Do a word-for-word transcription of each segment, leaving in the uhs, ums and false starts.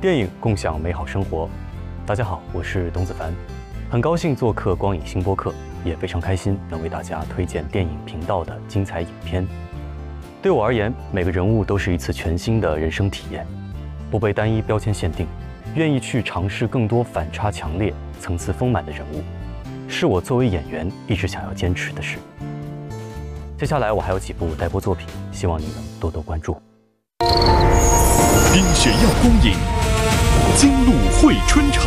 电影共享美好生活。大家好，我是董子凡，很高兴做客光影新播客，也非常开心能为大家推荐电影频道的精彩影片。对我而言，每个人物都是一次全新的人生体验，不被单一标签限定，愿意去尝试更多反差强烈、层次丰满的人物，是我作为演员一直想要坚持的事。接下来我还有几部待播作品，希望你能多多关注。 冰雪耀光影，京路汇春城。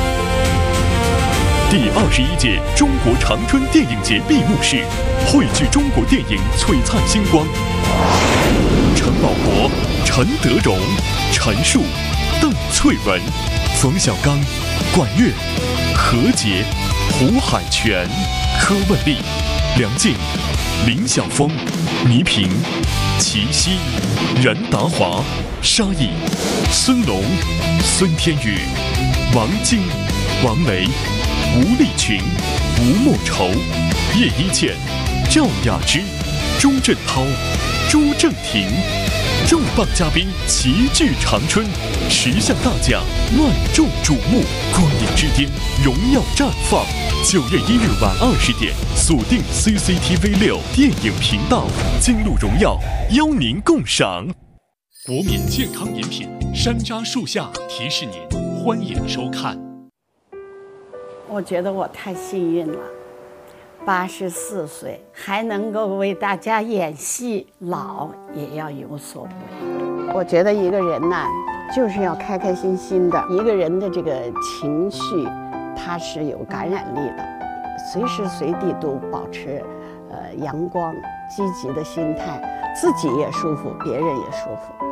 第二十一届中国长春电影节闭幕式，汇聚中国电影璀璨星光。陈宝国、陈德容、陈数、邓萃雯、冯小刚、管乐、何洁、胡海泉、柯汶丽、梁静、林晓峰、倪萍、齐溪、任达华、沙溢、孙龙、孙天宇、王晶、王梅、吴丽群、吴莫愁、叶一茜、赵雅芝、朱振涛、朱正廷，重磅嘉宾齐聚长春，十项大奖万众瞩目，光影之巅，荣耀绽放。九月一日晚二十点，锁定 C C T V 六电影频道，京路荣耀邀您共赏。国民健康饮品山楂树下提示您，欢迎收看。 我觉得我太幸运了，八十四岁还能够为大家演戏，老也要有所为。我觉得一个人呢，就是要开开心心的，一个人的这个情绪，它是有感染力的，随时随地都保持呃阳光积极的心态，自己也舒服，别人也舒服。